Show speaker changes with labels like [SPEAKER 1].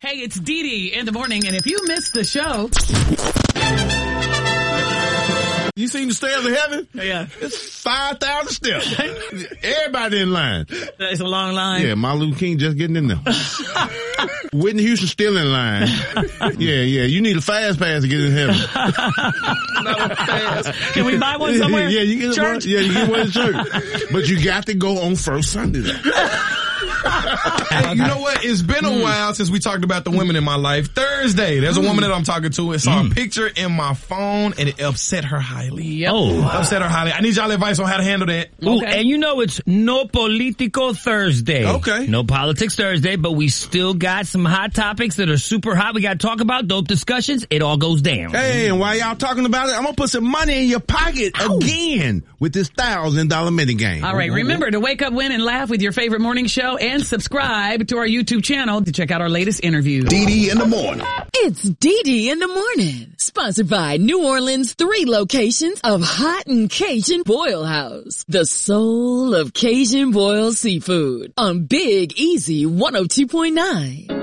[SPEAKER 1] Hey, it's Dee Dee in the morning, and if you missed the show...
[SPEAKER 2] You seen the stairs of heaven?
[SPEAKER 1] Yeah.
[SPEAKER 2] It's 5,000 steps. Everybody in line.
[SPEAKER 1] It's a long line.
[SPEAKER 2] Yeah, Martin Luther King just getting in there. Whitney Houston still in line. Yeah. You need a fast pass to get in heaven.
[SPEAKER 1] Not a fast. Can we buy one somewhere?
[SPEAKER 2] Yeah, you get
[SPEAKER 1] church?
[SPEAKER 2] One. Yeah, you get one in church. But you got to go on first Sunday though.
[SPEAKER 3] Hey, you know what? It's been a while since we talked about the women in my life. Thursday, there's a woman that I'm talking to and saw a picture in my phone and it upset her highly.
[SPEAKER 1] Yep.
[SPEAKER 3] Upset her highly. I need y'all advice on how to handle that.
[SPEAKER 4] Ooh, and you know it's No Politico Thursday.
[SPEAKER 3] Okay.
[SPEAKER 4] No Politics Thursday, but we still got some hot topics that are super hot. We got to talk about dope discussions. It all goes down.
[SPEAKER 2] Hey, and while y'all talking about it, I'm going to put some money in your pocket again with this $1,000 mini game.
[SPEAKER 1] All right, remember to wake up, win, and laugh with your favorite morning show and subscribe to our YouTube channel to check out our latest interview.
[SPEAKER 5] Dee Dee in the morning.
[SPEAKER 6] It's Dee Dee in the morning. Sponsored by New Orleans' 3 locations of Hot and Cajun Boil House. The soul of Cajun boiled seafood on Big Easy 102.9.